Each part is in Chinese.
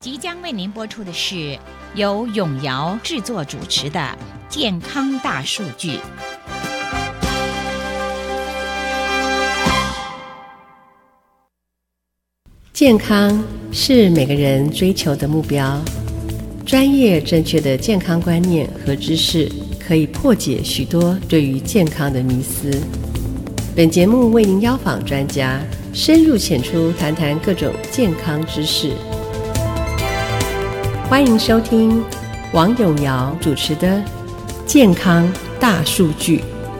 即将为您播出的是由永尧制作主持的《健康大数据》。 健康是每个人追求的目标，专业正确的健康观念和知识可以破解许多对于健康的迷思。本节目为您邀访专家，深入浅出谈谈各种健康知识。欢迎收听王永尧主持的《健康大数据》。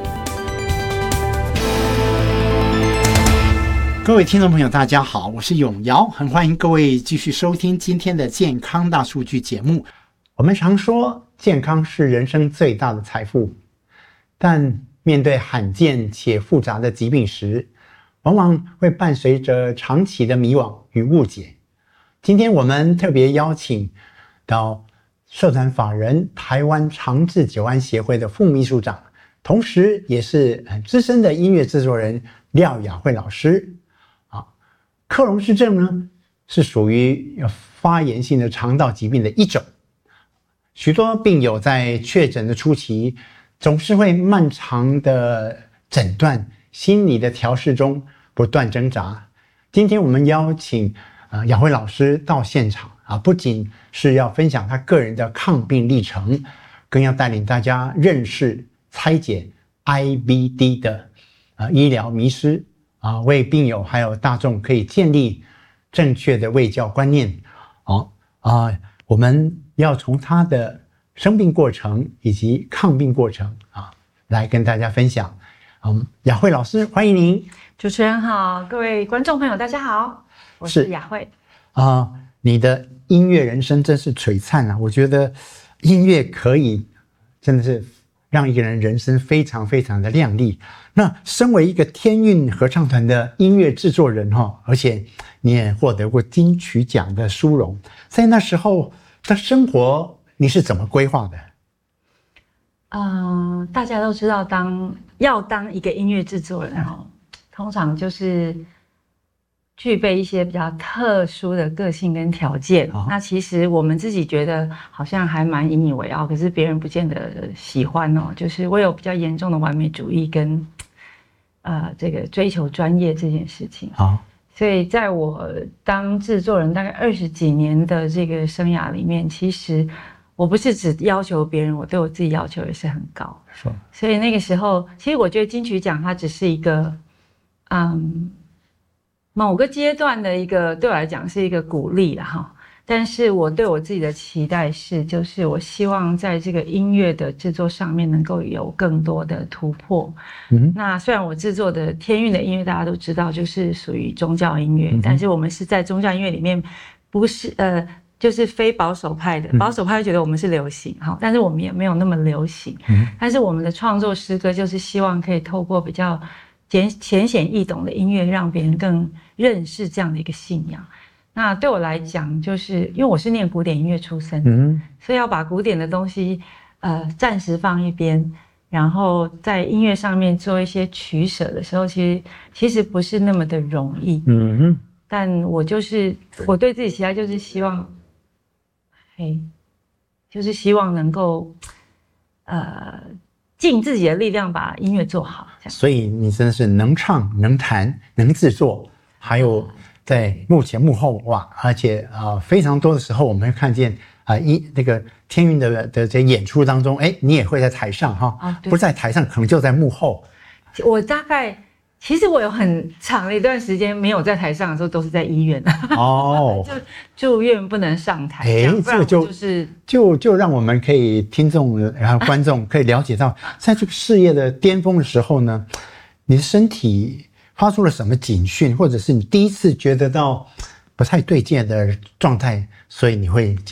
各位听众朋友大家好，我是永尧，很欢迎各位继续收听今天的健康大数据节目。我们常说健康是人生最大的财富，但面对罕见且复杂的疾病时，往往会伴随着长期的迷惘与误解。今天我们特别邀请到社团法人台湾长治久安协会的副秘书长，同时也是很资深的音乐制作人廖雅慧老师。克隆氏症呢，是属于发炎性的肠道疾病的一种。许多病友在确诊的初期，总是会漫长的诊断、心理的调试中不断挣扎。今天我们邀请雅慧老师到现场不仅是要分享他个人的抗病历程，更要带领大家认识、拆解 IBD 的医疗迷思为病友还有大众可以建立正确的卫教观念。我们要从他的生病过程以及抗病过程来跟大家分享。雅慧老师，欢迎您。 主持人好，各位观众朋友大家好，我是雅慧。 你的音乐人生真是璀璨啊！我觉得音乐可以真的是让一个人人生非常非常的亮丽。那身为一个天韵合唱团的音乐制作人而且你也获得过金曲奖的殊荣，在那时候的生活你是怎么规划的？ 大家都知道要当一个音乐制作人通常就是具备一些比较特殊的个性跟条件。那其实我们自己觉得好像还蛮引以为傲，可是别人不见得喜欢就是我有比较严重的完美主义跟这个追求专业这件事情。所以在我当制作人大概20几年的这个生涯里面，其实我不是只要求别人，我对我自己要求也是很高。所以那个时候其实我觉得金曲奖它只是一个某个阶段的一个对我来讲是一个鼓励啦但是我对我自己的期待是，就是我希望在这个音乐的制作上面能够有更多的突破。那虽然我制作的天韵的音乐大家都知道就是属于宗教音乐，但是我们是在宗教音乐里面不是就是非保守派的，保守派会觉得我们是流行但是我们也没有那么流行。但是我们的创作诗歌就是希望可以透过比较浅显易懂的音乐，让别人更认识这样的一个信仰。那对我来讲，就是因为我是念古典音乐出身所以要把古典的东西暂时放一边，然后在音乐上面做一些取舍的时候，其实不是那么的容易。但我对自己期待就是希望能够尽自己的力量把音乐做好。 所以你真的是能唱能弹能制作，还有在幕前幕后而且非常多的时候我们会看见那个天韵的这演出当中你也会在台上不在台上可能就在幕后。 我大概其实我有很长的一段时间没有在台上的时候都是在医院就住院不能上台。这个就让我们可以听众然后观众可以了解到，在这个事业的巅峰的时候呢，你的身体发出了什么警讯，或者是你第一次觉得到不太对劲的状态，所以你会